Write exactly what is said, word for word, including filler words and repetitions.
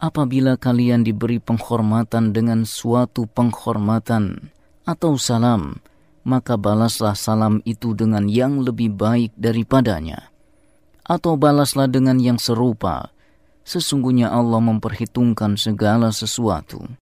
apabila kalian diberi penghormatan dengan suatu penghormatan atau salam, maka balaslah salam itu dengan yang lebih baik daripadanya. Atau balaslah dengan yang serupa. Sesungguhnya Allah memperhitungkan segala sesuatu.